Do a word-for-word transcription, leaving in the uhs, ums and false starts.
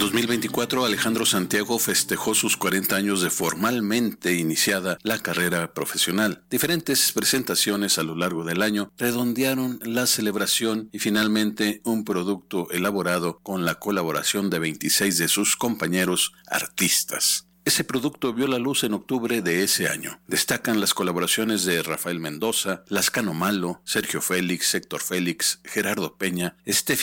dos mil veinticuatro, Alejandro Santiago festejó sus cuarenta años de formalmente iniciada la carrera profesional. Diferentes presentaciones a lo largo del año redondearon la celebración y finalmente un producto elaborado con la colaboración de veintiséis de sus compañeros artistas. Ese producto vio la luz en octubre de ese año. Destacan las colaboraciones de Rafael Mendoza, Lascano Malo, Sergio Félix, Héctor Félix, Gerardo Peña, Estefi